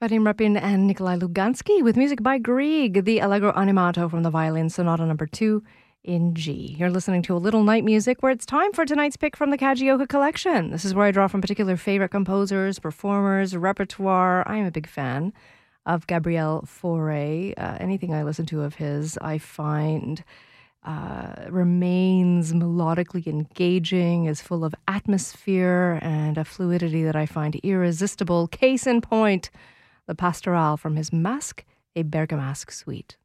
Vadim Repin and Nikolai Lugansky with music by Grieg, the Allegro Animato from the Violin Sonata number 2 in G. You're listening to A Little Night Music, where it's time for tonight's pick from the Kajioka collection. This is where I draw from particular favorite composers, performers, repertoire. I am a big fan of Gabriel Fauré. Anything I listen to of his, I find remains melodically engaging, is full of atmosphere and a fluidity that I find irresistible. Case in point, the Pastorale from his Masque et Bergamasque suite.